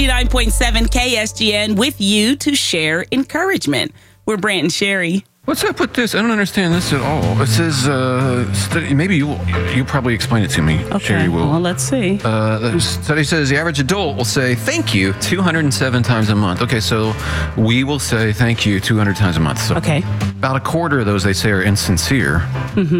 99.7 KSGN with you to share encouragement. We're Brant and Sherry. What's up with this? I don't understand this at all. It says, maybe you probably explain it to me. Okay, Sherry will. well, let's see. The study says the average adult will say thank you 207 times a month. Okay, so we will say thank you 200 times a month. So Okay. about a quarter of those they say are insincere.